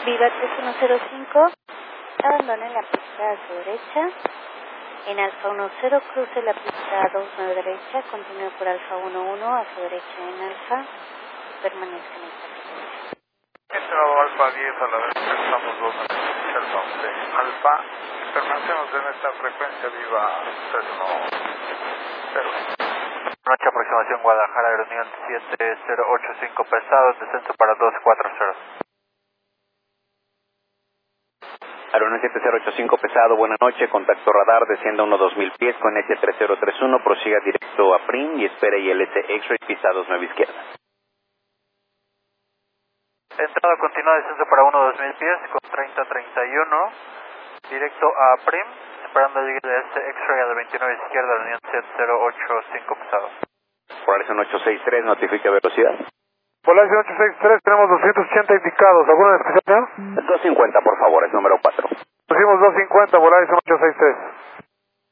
Viva 3105, abandone la pista a su derecha. En Alfa 10, cruce la pista 29 derecha, continúe por Alfa 11 a su derecha en Alfa, permanezca en esta frecuencia. Entrado Alfa 10 a la derecha, estamos 2 en el down de Alfa, permanecemos en esta frecuencia, viva 310. Noche, aproximación Guadalajara, Aeronión 7085 pesados, descenso para 240. Aeronión 7085 pesado, buena noche, contacto radar, descienda unos 2000 pies con S3031, prosiga directo a PRIM y espere ILS X-Ray, pista 29 izquierda. Entrada continua, descenso para 2000 pies con 3031, directo a PRIM, esperando llegue de X-Ray a la 29 izquierda, Aeronión 7085 pesado. Polaris 863, notifica velocidad. Polaris 863, tenemos 280 indicados, ¿alguna especial? 250, por favor, es número 4. Pusimos 250, Polaris 863.